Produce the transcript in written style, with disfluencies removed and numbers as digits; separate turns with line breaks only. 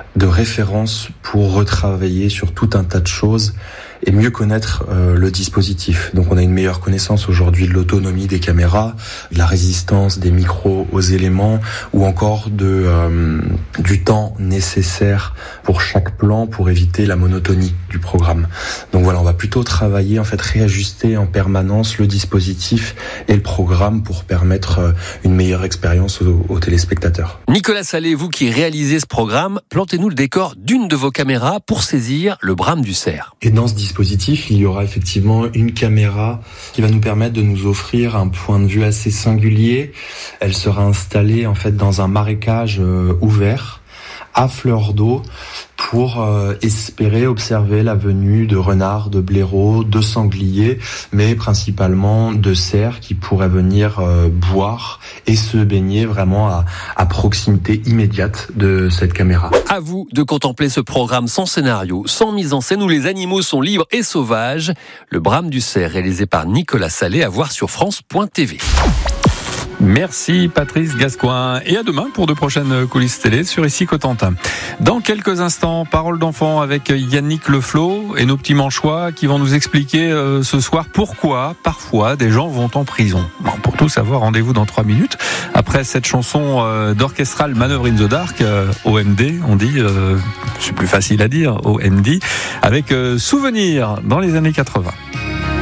de référence pour retravailler sur tout un tas de choses et mieux connaître le dispositif. Donc on a une meilleure connaissance aujourd'hui de l'autonomie des caméras, de la résistance des micros aux éléments ou encore du temps nécessaire pour chaque plan pour éviter la monotonie du programme. Donc voilà, on va plutôt travailler, réajuster en permanence le dispositif et le programme pour permettre une meilleure expérience aux téléspectateurs.
Nicolas Salé, vous qui réalisez ce programme, plantez-nous le décor d'une de vos caméras pour saisir le brame du cerf.
Et dans ce dispositif, il y aura effectivement une caméra qui va nous permettre de nous offrir un point de vue assez singulier. Elle sera installée dans un marécage ouvert à fleur d'eau pour espérer observer la venue de renards, de blaireaux, de sangliers, mais principalement de cerfs qui pourraient venir boire et se baigner vraiment à proximité immédiate de cette caméra.
À vous de contempler ce programme sans scénario, sans mise en scène où les animaux sont libres et sauvages. Le brame du cerf réalisé par Nicolas Salé à voir sur France.tv.
Merci Patrice Gascoin et à demain pour de prochaines coulisses télé sur Ici Cotentin. Dans quelques instants, parole d'enfant avec Yannick Leflot et nos petits manchois qui vont nous expliquer ce soir pourquoi parfois des gens vont en prison. Bon, pour tout savoir, rendez-vous dans 3 minutes après cette chanson d'Orchestral Manœuvre in the Dark, OMD, on dit, c'est plus facile à dire, OMD, avec Souvenir dans les années 80.